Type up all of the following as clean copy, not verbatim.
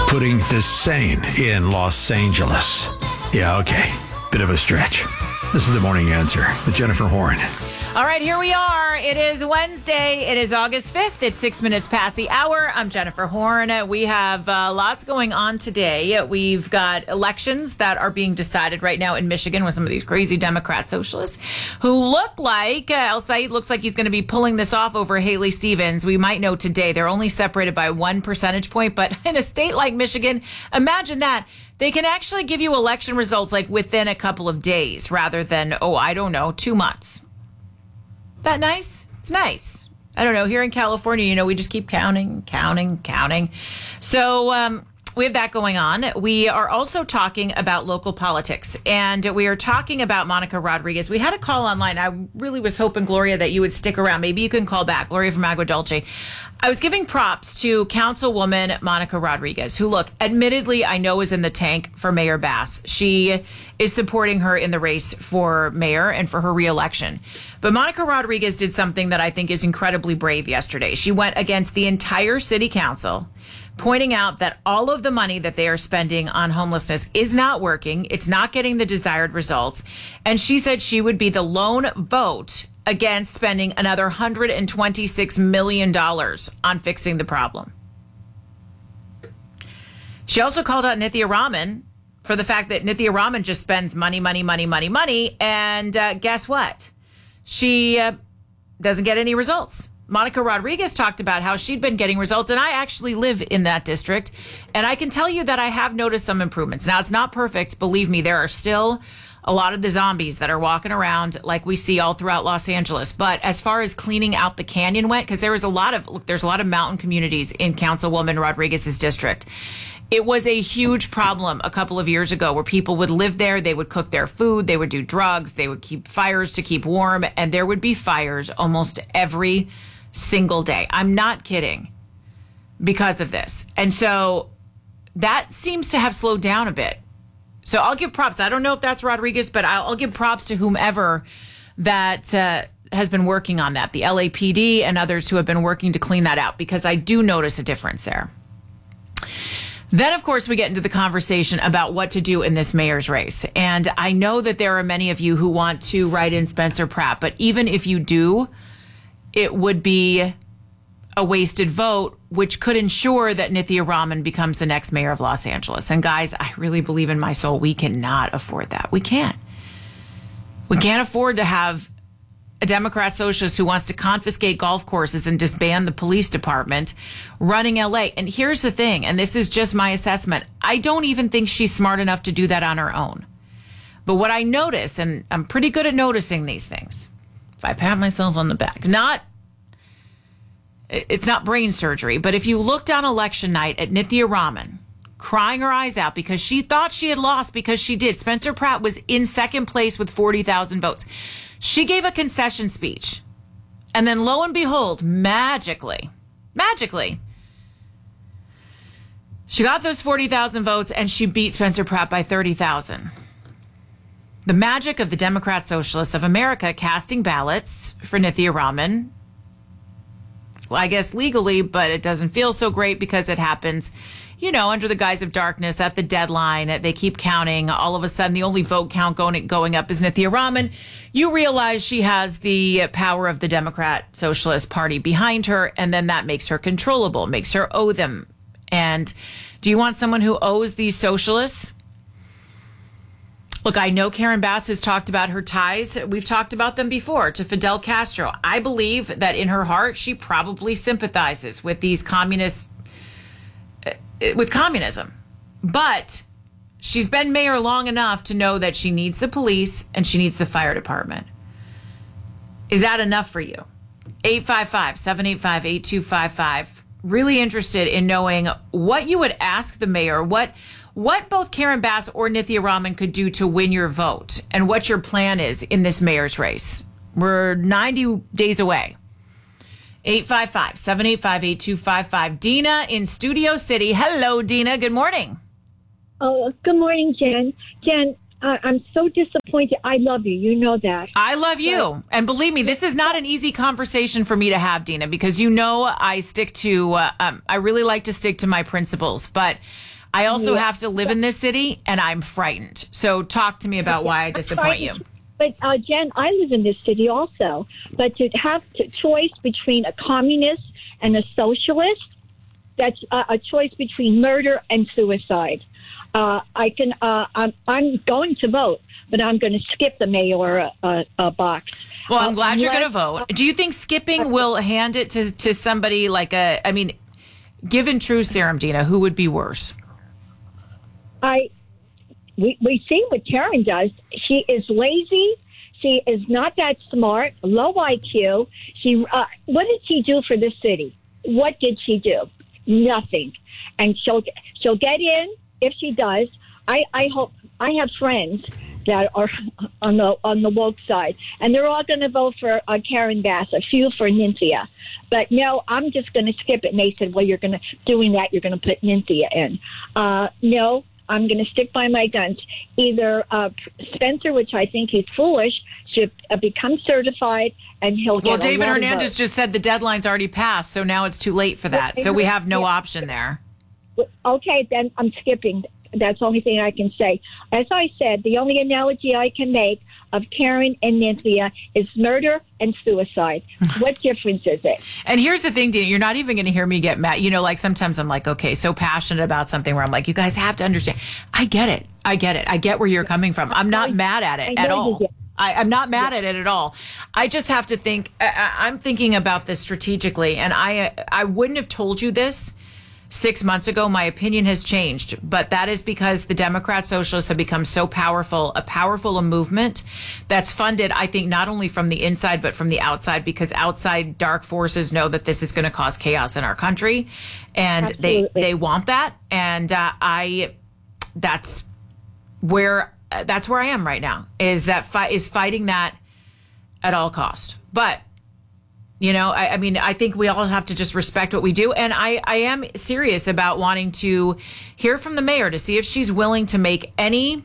putting the sane in Los Angeles. Yeah, okay. Bit of a stretch. This is The Morning Answer with Jennifer Horn. All right, here we are. It is Wednesday. It is August 5th. It's 6 minutes past the hour. I'm Jennifer Horn. We have lots going on today. We've got elections that are being decided right now in Michigan with some of these crazy Democrat socialists who look like, El Said looks like he's going to be pulling this off over Haley Stevens. We might know today they're only separated by 1 percentage point, but in a state like Michigan, imagine that. They can actually give you election results like within a couple of days rather than, 2 months. That nice? It's nice. I don't know. Here in California, we just keep counting. So we have that going on. We are also talking about local politics, and we are talking about Monica Rodriguez. We had a call online. I really was hoping, Gloria, that you would stick around. Maybe you can call back. Gloria from Agua Dulce. I was giving props to Councilwoman Monica Rodriguez, who, look, admittedly, I know is in the tank for Mayor Bass. She is supporting her in the race for mayor and for her reelection. But Monica Rodriguez did something that I think is incredibly brave yesterday. She went against the entire city council, pointing out that all of the money that they are spending on homelessness is not working. It's not getting the desired results. And she said she would be the lone vote against spending another $126 million on fixing the problem. She also called out Nithya Raman for the fact that Nithya Raman just spends money. And guess what? She doesn't get any results. Monica Rodriguez talked about how she'd been getting results, and I actually live in that district, and I can tell you that I have noticed some improvements. Now, it's not perfect. Believe me, there are still a lot of the zombies that are walking around like we see all throughout Los Angeles. But as far as cleaning out the canyon went, because there's a lot of mountain communities in Councilwoman Rodriguez's district. It was a huge problem a couple of years ago where people would live there. They would cook their food. They would do drugs. They would keep fires to keep warm. And there would be fires almost every single day. I'm not kidding, because of this. And so that seems to have slowed down a bit. So I'll give props. I don't know if that's Rodriguez, but I'll give props to whomever that has been working on that, the LAPD and others who have been working to clean that out, because I do notice a difference there. Then, of course, we get into the conversation about what to do in this mayor's race. And I know that there are many of you who want to write in Spencer Pratt, but even if you do, it would be a wasted vote, which could ensure that Nithya Raman becomes the next mayor of Los Angeles. And guys, I really believe in my soul, we cannot afford that. We can't. We can't afford to have a Democrat socialist who wants to confiscate golf courses and disband the police department running LA. And here's the thing, and this is just my assessment, I don't even think she's smart enough to do that on her own. But what I notice, and I'm pretty good at noticing these things, if I pat myself on the back, it's not brain surgery, but if you looked on election night at Nithya Raman crying her eyes out because she thought she had lost, because she did. Spencer Pratt was in second place with 40,000 votes. She gave a concession speech. And then lo and behold, magically, she got those 40,000 votes and she beat Spencer Pratt by 30,000. The magic of the Democrat Socialists of America casting ballots for Nithya Raman. Well, I guess legally, but it doesn't feel so great because it happens, under the guise of darkness at the deadline. They keep counting. All of a sudden, the only vote count going up is Nithya Raman. You realize she has the power of the Democrat Socialist Party behind her, and then that makes her controllable, makes her owe them. And do you want someone who owes these socialists? Look, I know Karen Bass has talked about her ties. We've talked about them before, to Fidel Castro. I believe that in her heart, she probably sympathizes with these with communism. But she's been mayor long enough to know that she needs the police and she needs the fire department. Is that enough for you? 855-785-8255. Really interested in knowing what you would ask the mayor, what both Karen Bass or Nithya Raman could do to win your vote, and what your plan is in this mayor's race. We're 90 days away. 855-785-8255. Dina in Studio City. Hello, Dina. Good morning. Oh, good morning, Jen. Jen, I'm so disappointed. I love you. You know that. I love you. And believe me, this is not an easy conversation for me to have, Dina, because I stick to, I really like to stick to my principles. But I also have to live in this city, and I'm frightened. So talk to me about why I disappoint you. But, Jen, I live in this city also. But to have a choice between a communist and a socialist, that's a choice between murder and suicide. I'm going to vote, but I'm going to skip the mayor box. Well, I'm glad you're going to vote. Do you think skipping will hand it to somebody like given true serum, Dina, who would be worse? We see what Karen does. She is lazy. She is not that smart, low IQ. What did she do for this city? What did she do? Nothing. And she'll get in if she does. I hope. I have friends that are on the woke side, and they're all going to vote for Karen Bass, a few for Nynthia. But no, I'm just going to skip it. And they said, well, you're going to put Nynthia in. No, I'm going to stick by my guns. Either Spencer, which I think he's foolish, should become certified, and he'll get. Well, David Hernandez just said the deadline's already passed, so now it's too late for that. So we have no option there. Okay, then I'm skipping. That's the only thing I can say. As I said, the only analogy I can make of Karen and Nynthia is murder and suicide. What difference is it? And here's the thing, Dina, you're not even going to hear me get mad. You know, like sometimes I'm like, okay, so passionate about something where I'm like, you guys have to understand. I get it. I get where you're coming from. I'm not mad at it at all. I'm not mad at it at all. I just have to think, I'm thinking about this strategically, and I wouldn't have told you this 6 months ago. My opinion has changed, but that is because the Democrat Socialists have become so powerful, a movement that's funded, I think, not only from the inside, but from the outside, because outside dark forces know that this is going to cause chaos in our country, and they want that. And that's where I am right now, is fighting that at all cost. But you know, I mean, I think we all have to just respect what we do. And I am serious about wanting to hear from the mayor to see if she's willing to make any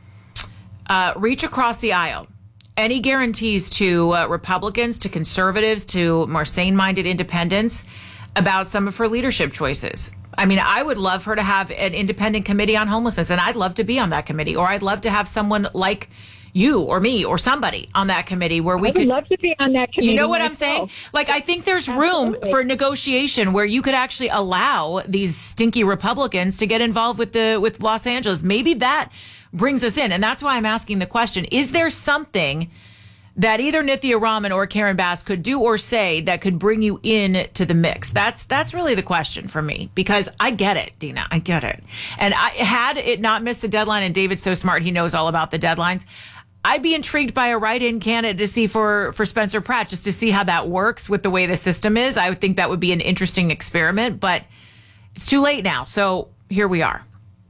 reach across the aisle, any guarantees to Republicans, to conservatives, to more sane-minded independents about some of her leadership choices. I mean, I would love her to have an independent committee on homelessness, and I'd love to be on that committee, or I'd love to have someone like you or me or somebody on that committee where we could love to be on that committee. You know what I'm saying? Like, I think there's room for negotiation where you could actually allow these stinky Republicans to get involved with Los Angeles. Maybe that brings us in. And that's why I'm asking the question. Is there something that either Nithya Raman or Karen Bass could do or say that could bring you in to the mix? That's really the question for me, because I get it, Dina. I get it. And had it not missed the deadline, and David's so smart, he knows all about the deadlines, I'd be intrigued by a write-in candidate to see for Spencer Pratt, just to see how that works with the way the system is. I would think that would be an interesting experiment, but it's too late now. So here we are.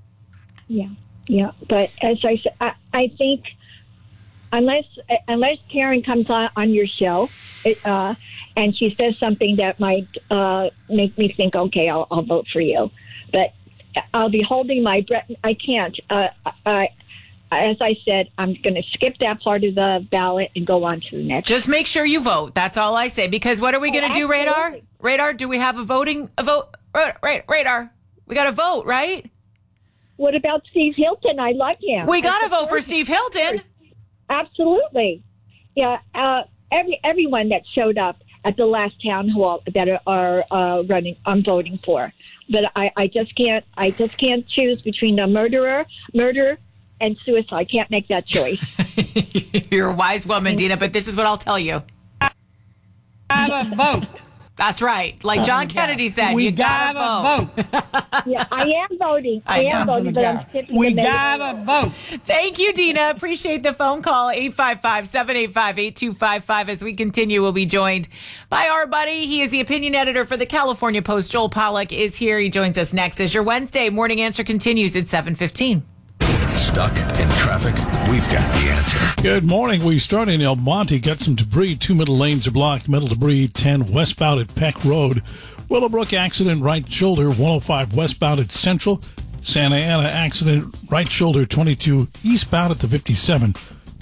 Yeah. But as I said, I think unless Karen comes on your show and she says something that might make me think, okay, I'll vote for you. But I'll be holding my breath. I can't. As I said, I'm going to skip that part of the ballot and go on to the next. Just make sure you vote. That's all I say. Because what are we going to do, Radar? Radar, do we have a vote? Radar, we got to vote, right? What about Steve Hilton? I like him. We got to vote for Steve Hilton. Absolutely. Yeah. Everyone that showed up at the last town hall that are running, I'm voting for. But I just can't choose between a murder, and suicide. I can't make that choice. You're a wise woman, Dina, but this is what I'll tell you. Gotta vote. That's right. Like John Kennedy said, you gotta vote. Yeah, I am voting. I am voting, but I'm skipping We gotta vote. Thank you, Dina. Appreciate the phone call. 855-785-8255. As we continue, we'll be joined by our buddy. He is the opinion editor for the California Post. Joel Pollack is here. He joins us next as your Wednesday morning answer continues at 7:15. Stuck in traffic? We've got the answer. Good morning. We start in El Monte. Got some debris. 2 middle lanes are blocked. Middle debris 10 westbound at Peck Road. Willowbrook accident right shoulder 105 westbound at Central. Santa Ana accident right shoulder 22 eastbound at the 57.